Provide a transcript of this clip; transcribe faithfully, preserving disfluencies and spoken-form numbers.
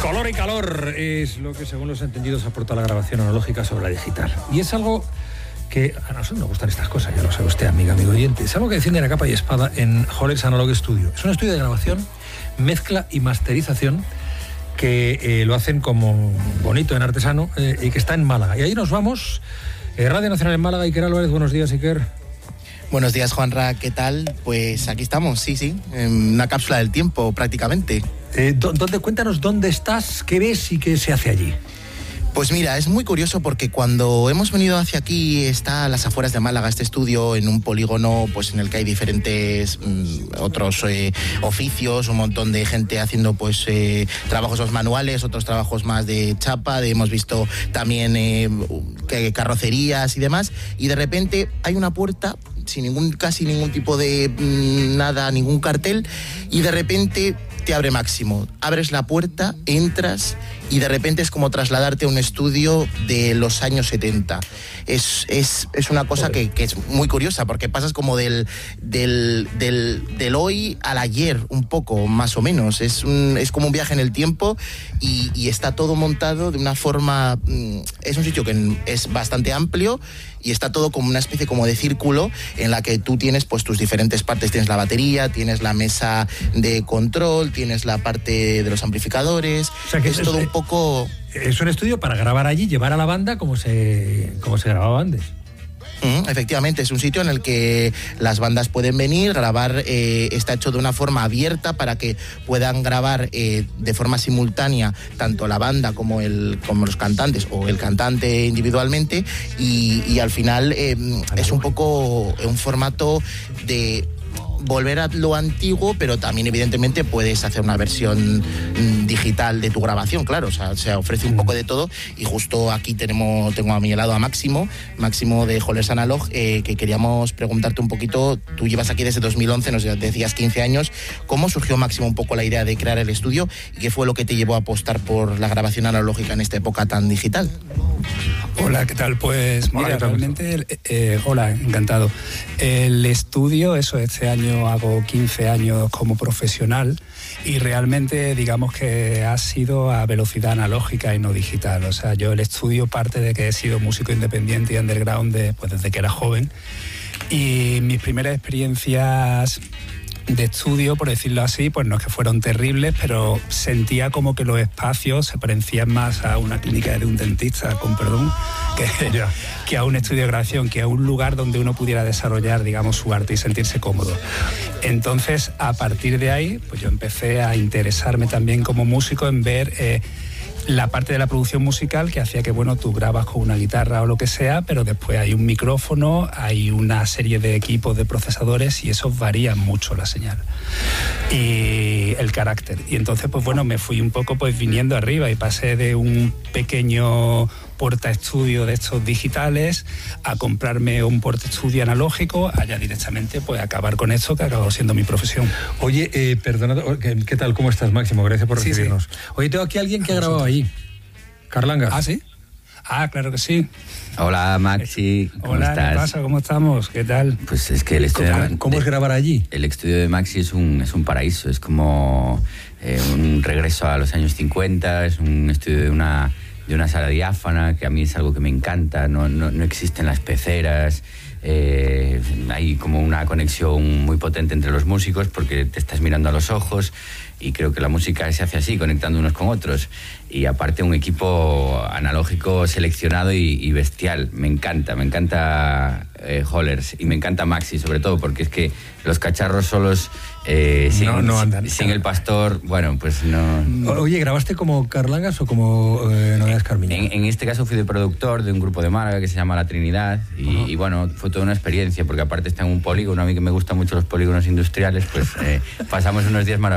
Color y calor es lo que, según los entendidos, aporta la grabación analógica sobre la digital. Y es algo que a nosotros nos gustan estas cosas, ya lo sabe usted, amiga, amigo oyente. Es algo que defienden a capa y espada en Hollers Analog Studio. Es un estudio de grabación, mezcla y masterización que eh, lo hacen como bonito, en artesano, eh, y que está en Málaga. Y ahí nos vamos. Eh, Radio Nacional en Málaga. Iker Álvarez, buenos días, Iker. Buenos días, Juanra, ¿qué tal? Pues aquí estamos, sí, sí, en una cápsula del tiempo prácticamente. Eh, ¿dónde, cuéntanos dónde estás, qué ves y qué se hace allí. Pues mira, es muy curioso porque cuando hemos venido hacia aquí, está a las afueras de Málaga este estudio, en un polígono pues en el que hay diferentes mmm, otros eh, oficios, un montón de gente haciendo pues eh, trabajos más manuales, otros trabajos más de chapa, de, hemos visto también eh, carrocerías y demás, y de repente hay una puerta sin ningún, casi ningún tipo de mmm, nada, ningún cartel, y de repente te abre Máximo. Abres la puerta, entras y de repente es como trasladarte a un estudio de los años setenta. Es, es, es una cosa que, que es muy curiosa porque pasas como del, del, del, del hoy al ayer, un poco, más o menos. Es, un, es como un viaje en el tiempo y, y está todo montado de una forma... Es un sitio que es bastante amplio y está todo como una especie como de círculo en la que tú tienes pues tus diferentes partes. Tienes la batería, tienes la mesa de control, tienes la parte de los amplificadores. O sea que es, es todo un poco... Es un estudio para grabar allí, llevar a la banda como se, como se grababa antes. Mm, efectivamente, es un sitio en el que las bandas pueden venir, grabar, eh, está hecho de una forma abierta para que puedan grabar eh, de forma simultánea tanto la banda como, el, como los cantantes o el cantante individualmente y, y al final eh, es un poco un formato de... volver a lo antiguo, pero también evidentemente puedes hacer una versión digital de tu grabación, claro, o sea, se ofrece un poco de todo y justo aquí tenemos, tengo a mi lado a Máximo, Máximo de Hollers Analog, eh, que queríamos preguntarte un poquito, tú llevas aquí desde dos mil once, nos decías quince años, ¿cómo surgió Máximo un poco la idea de crear el estudio y qué fue lo que te llevó a apostar por la grabación analógica en esta época tan digital? Hola, ¿qué tal? Pues mira, hola, realmente, eh, hola, encantado. El estudio, eso, este año hago quince años como profesional y realmente digamos que ha sido a velocidad analógica y no digital. O sea, yo el estudio parte de que he sido músico independiente y underground de, pues desde que era joven y mis primeras experiencias de estudio, por decirlo así, pues no es que fueron terribles, pero sentía como que los espacios se parecían más a una clínica de un dentista, con perdón, que, yeah. que a un estudio de grabación, que a un lugar donde uno pudiera desarrollar, digamos, su arte y sentirse cómodo. Entonces, a partir de ahí, pues yo empecé a interesarme también como músico en ver... Eh, la parte de la producción musical que hacía que, bueno, tú grabas con una guitarra o lo que sea, pero después hay un micrófono, hay una serie de equipos de procesadores y eso varía mucho la señal y el carácter. Y entonces, pues bueno, me fui un poco pues viniendo arriba y pasé de un pequeño portaestudio de estos digitales a comprarme un portaestudio analógico, allá directamente pues acabar con esto que ha acabado siendo mi profesión. Oye, eh, perdona, ¿qué, ¿qué tal? ¿Cómo estás, Máximo? Gracias por recibirnos. Sí, sí. Oye, tengo aquí a alguien que ha grabado allí. Carlangas. ¿Ah, sí? Ah, claro que sí. Hola, Maxi, ¿cómo Hola, estás? ¿qué pasa? ¿Cómo estamos? ¿Qué tal? Pues es que el estudio... ¿Cómo, de, ¿cómo es grabar allí? El estudio de Maxi es un, es un paraíso, es como eh, un regreso a los años cincuenta, es un estudio de una... de una sala diáfana, que a mí es algo que me encanta, no, no, no existen las peceras, eh, hay como una conexión muy potente entre los músicos porque te estás mirando a los ojos y creo que la música se hace así, conectando unos con otros. Y aparte un equipo analógico seleccionado y, y bestial, me encanta, me encanta eh, Hollers y me encanta Maxi sobre todo porque es que los cacharros solos eh, sin, no, no andan, sin el pastor, bueno, pues no... Oye, ¿grabaste como Carlangas o como eh, Novedades Carmina? En, en este caso fui de productor de un grupo de Málaga que se llama La Trinidad y, uh-huh. y bueno, fue toda una experiencia porque aparte está en un polígono, a mí que me gustan mucho los polígonos industriales, pues eh, pasamos unos días maravillosos.